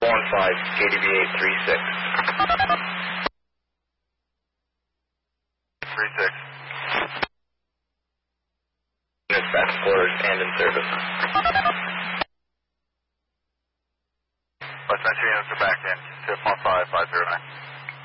KDB 836. 36. Units back to quarters and in service. West Metro units are back in. 2.5, 509.